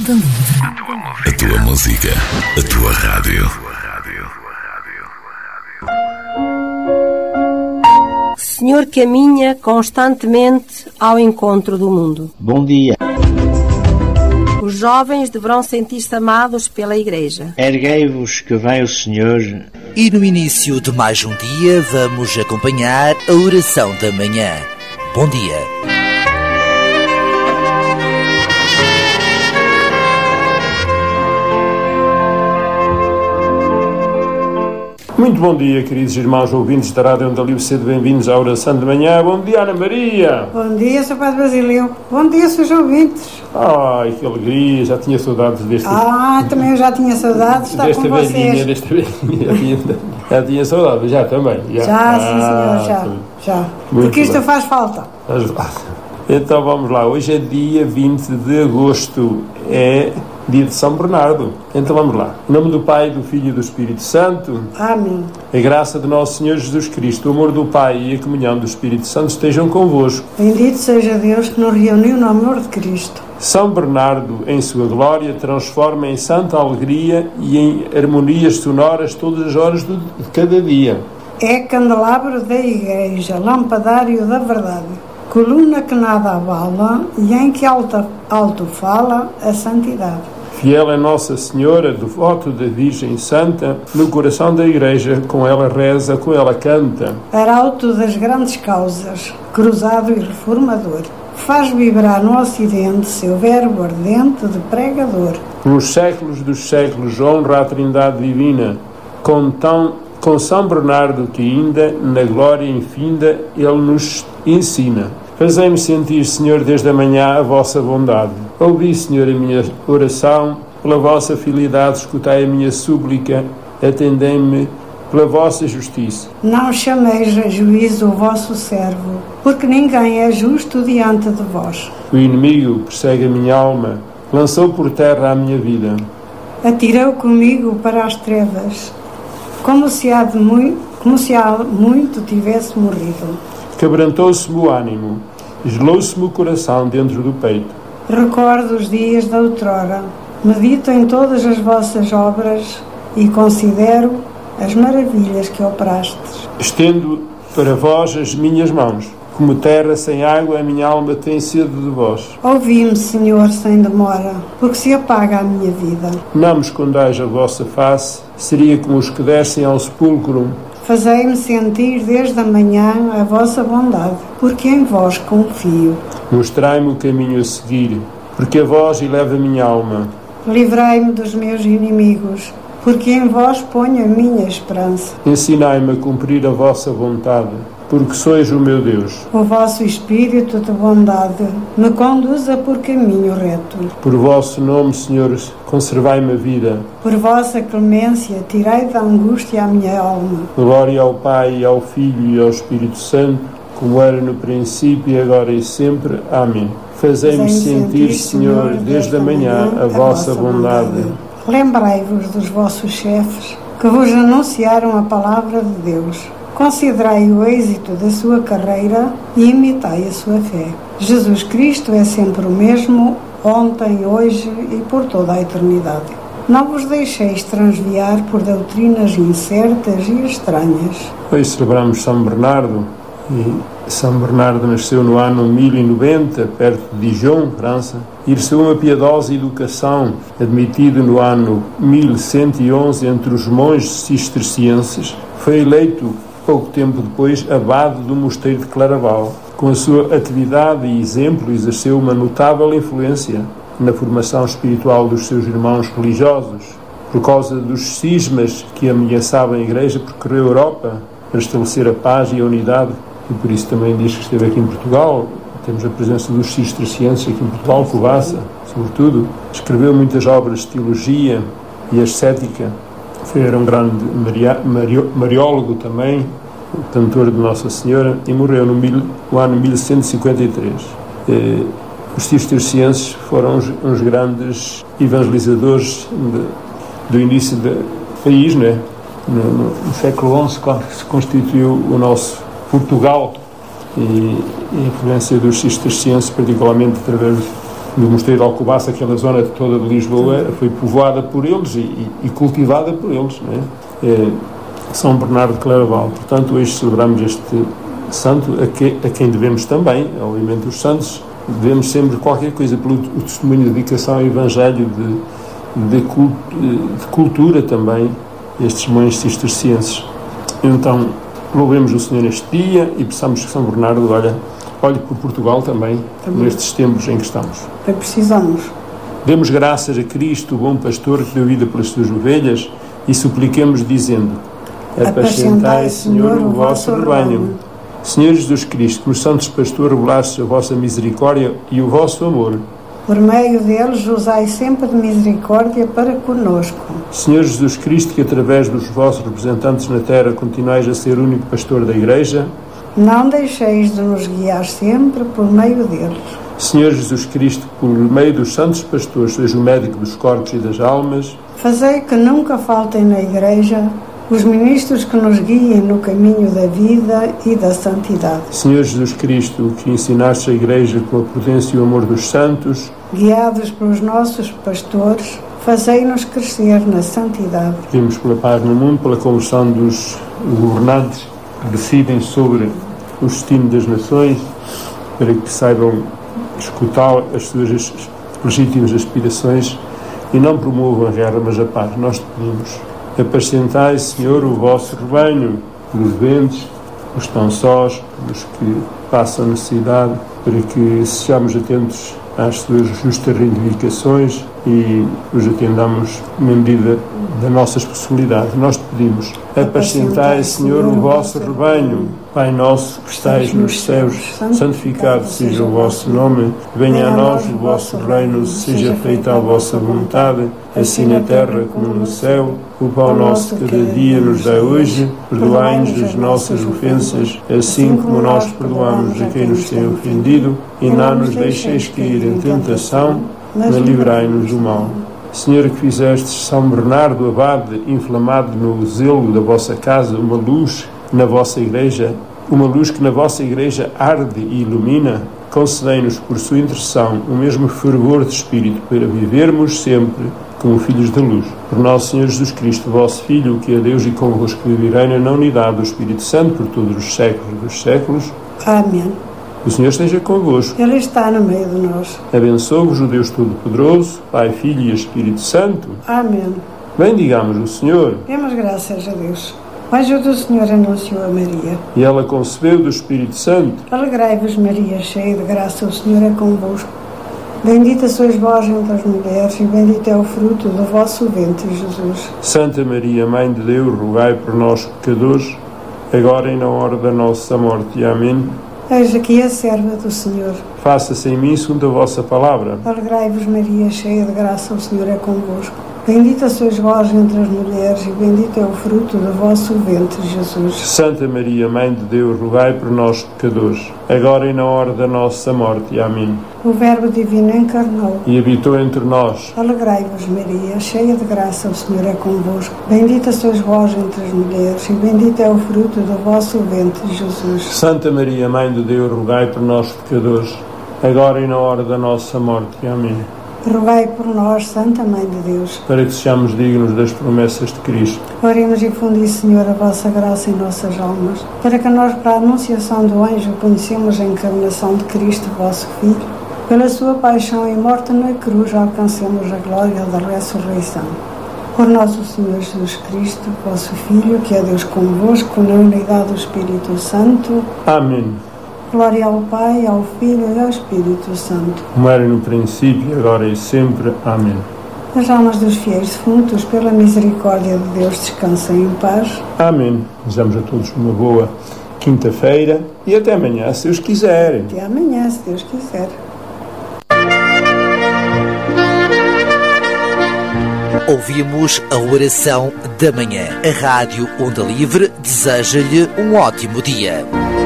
Onda Livre. A tua música, a tua rádio. Senhor caminha constantemente ao encontro do mundo. Bom dia. Os jovens deverão sentir-se amados pela Igreja. Erguei-vos que vem o Senhor. E no início de mais um dia vamos acompanhar a oração da manhã. Bom dia. Muito bom dia, queridos irmãos ouvintes da Rádio Onda Livre, sejam bem-vindos à oração de manhã. Bom dia, Ana Maria. Bom dia, Sr. Padre Basileu. Bom dia, seus ouvintes. Ai, que alegria, já tinha saudades deste... Também eu já tinha saudades de estar com vocês. Desta velhinha, já tinha saudades, já também. Já, sim, senhor, já. Porque isto faz falta. Então vamos lá, hoje é dia 20 de agosto, é dia de São Bernardo. Então vamos lá. Em nome do Pai, do Filho e do Espírito Santo. Amém. A graça de nosso Senhor Jesus Cristo, o amor do Pai e a comunhão do Espírito Santo estejam convosco. Bendito seja Deus que nos reuniu no amor de Cristo. São Bernardo, em sua glória, transforma em santa alegria e em harmonias sonoras todas as horas de cada dia. É candelabro da Igreja, lampadário da verdade, coluna que nada abala e em que alto fala a santidade. Fiel é Nossa Senhora, devoto da Virgem Santa, no coração da Igreja, com ela reza, com ela canta. Arauto das grandes causas, cruzado e reformador, faz vibrar no Ocidente seu verbo ardente de pregador. Nos séculos dos séculos honra a Trindade Divina, com São Bernardo que ainda, na glória infinda, ele nos ensina. Fazei-me sentir, Senhor, desde a manhã a vossa bondade. Ouvi, Senhor, a minha oração, pela vossa fidelidade escutai a minha súplica, atendei-me pela vossa justiça. Não chameis a juízo o vosso servo, porque ninguém é justo diante de vós. O inimigo persegue a minha alma, lançou por terra a minha vida. Atirou comigo para as trevas, como se há muito tivesse morrido. Quebrantou-se-me o ânimo, gelou-se-me o coração dentro do peito. Recordo os dias da outrora, medito em todas as vossas obras e considero as maravilhas que operastes. Estendo para vós as minhas mãos, como terra sem água, a minha alma tem sede de vós. Ouvi-me, Senhor, sem demora, porque se apaga a minha vida. Não me escondais a vossa face, seria como os que descem ao sepulcro. Fazei-me sentir desde a manhã a vossa bondade, porque em vós confio. Mostrai-me o caminho a seguir, porque a vós eleva a minha alma. Livrai-me dos meus inimigos, porque em vós ponho a minha esperança. Ensinai-me a cumprir a vossa vontade, porque sois o meu Deus. O vosso Espírito de bondade me conduza por caminho reto. Por vosso nome, Senhor, conservai-me a vida. Por vossa clemência, tirai da angústia a minha alma. Glória ao Pai, e ao Filho e ao Espírito Santo, como era no princípio, agora e sempre. Amém. Fazei-me sentir, Senhor, desde a manhã a vossa bondade. Lembrai-vos dos vossos chefes, que vos anunciaram a palavra de Deus. Considerai o êxito da sua carreira e imitai a sua fé. Jesus Cristo é sempre o mesmo, ontem, hoje e por toda a eternidade. Não vos deixeis transviar por doutrinas incertas e estranhas. Hoje celebramos São Bernardo, e São Bernardo nasceu no ano 1090, perto de Dijon, França, e recebeu uma piedosa educação, admitido no ano 1111 entre os monges cistercienses. Foi eleito, pouco tempo depois, abade do mosteiro de Claraval. Com a sua atividade e exemplo, exerceu uma notável influência na formação espiritual dos seus irmãos religiosos. Por causa dos cismas que ameaçavam a Igreja, percorreu a Europa para estabelecer a paz e a unidade, e por isso também diz que esteve aqui em Portugal. Temos a presença dos cistercienses aqui em Portugal, Covassa, sobretudo. Escreveu muitas obras de teologia e ascética. Era um grande mariólogo também, cantor de Nossa Senhora, e morreu no ano 1153. Os cistercienses foram uns grandes evangelizadores do início do país, não é? No século XI, quando se constituiu o nosso Portugal, e a influência dos cistercienses, particularmente através no Mosteiro de Alcobaça, aquela zona toda de Lisboa, foi povoada por eles e cultivada por eles, não é? São Bernardo de Claraval. Portanto, hoje celebramos este santo a quem devemos também, obviamente os santos, devemos sempre qualquer coisa pelo testemunho de dedicação ao Evangelho, de cultura também, estes monges cistercienses. Então, louvemos o Senhor neste dia e peçamos que São Bernardo olhe por Portugal também, nestes tempos em que estamos. Precisamos. Demos graças a Cristo, o bom pastor, que deu vida pelas suas ovelhas, e supliquemos dizendo: apacentai, Senhor, o vosso rebanho. Senhor Jesus Cristo, que nos santos pastores revelastes a vossa misericórdia e o vosso amor. Por meio deles, usai sempre de misericórdia para conosco. Senhor Jesus Cristo, que através dos vossos representantes na terra continuais a ser o único pastor da Igreja, não deixeis de nos guiar sempre por meio deles. Senhor Jesus Cristo, por meio dos santos pastores, seja o médico dos corpos e das almas. Fazei que nunca faltem na Igreja os ministros que nos guiem no caminho da vida e da santidade. Senhor Jesus Cristo, que ensinaste a Igreja com a prudência e o amor dos santos, guiados pelos nossos pastores, fazei-nos crescer na santidade. Pedimos pela paz no mundo, pela conversão dos governantes que decidem sobre o destino das nações, para que saibam escutar as suas legítimas aspirações e não promovam a guerra, mas a paz. Nós te pedimos: apacentai, Senhor, o vosso rebanho, pelos doentes, os que estão sós, pelos que passam necessidade, para que sejamos atentos às suas justas reivindicações e os atendamos na medida das nossas possibilidades. Nós te pedimos: apacentai, Senhor, o vosso rebanho. Pai nosso que estais nos céus, santificado seja o vosso nome, venha a nós o vosso reino, seja feita a vossa vontade, assim na terra como no céu. O pão nosso de cada dia nos dá hoje, perdoai-nos as nossas ofensas, assim como nós perdoamos a quem nos tem ofendido, e não nos deixeis cair em tentação, mas livrai-nos do mal. Senhor, que fizestes São Bernardo abade, inflamado no zelo da vossa casa, uma luz na vossa Igreja, uma luz que na vossa Igreja arde e ilumina, concedei-nos por sua intercessão o mesmo fervor de espírito para vivermos sempre como filhos da luz. Por nosso Senhor Jesus Cristo, vosso Filho, que é Deus e convosco vive e reina na unidade do Espírito Santo por todos os séculos dos séculos. Amém. O Senhor esteja convosco. Ele está no meio de nós. Abençoe-vos o Deus Todo-Poderoso, Pai, Filho e Espírito Santo. Amém. Bendigamos o Senhor. Demos graças a Deus. O anjo do Senhor anunciou a Maria. E ela concebeu do Espírito Santo. Alegrai-vos, Maria, cheia de graça, o Senhor é convosco. Bendita sois vós entre as mulheres, e bendito é o fruto do vosso ventre, Jesus. Santa Maria, Mãe de Deus, rogai por nós, pecadores, agora e na hora da nossa morte. Amém. Eis aqui a serva do Senhor. Faça-se em mim segundo a vossa palavra. Alegrai-vos, Maria, cheia de graça, o Senhor é convosco. Bendita sois vós entre as mulheres, e bendito é o fruto do vosso ventre, Jesus. Santa Maria, Mãe de Deus, rogai por nós, pecadores, agora e na hora da nossa morte. Amém. O Verbo Divino encarnou e habitou entre nós. Alegrai-vos, Maria, cheia de graça, o Senhor é convosco. Bendita sois vós entre as mulheres, e bendito é o fruto do vosso ventre, Jesus. Santa Maria, Mãe de Deus, rogai por nós, pecadores, agora e na hora da nossa morte. Amém. Rogai por nós, Santa Mãe de Deus, para que sejamos dignos das promessas de Cristo. Oremos e fundi, Senhor, a vossa graça em nossas almas, para que nós, pela anunciação do anjo, conhecemos a encarnação de Cristo, vosso Filho, pela sua paixão e morte na cruz, alcancemos a glória da ressurreição. Por nosso Senhor Jesus Cristo, vosso Filho, que é Deus convosco, na unidade do Espírito Santo. Amém. Glória ao Pai, ao Filho e ao Espírito Santo. Como era no princípio, agora e sempre. Amém. As almas dos fiéis defuntos, pela misericórdia de Deus, descansem em paz. Amém. Desejamos a todos uma boa quinta-feira e até amanhã, se Deus quiser. Até amanhã, se Deus quiser. Ouvimos a oração da manhã. A Rádio Onda Livre deseja-lhe um ótimo dia.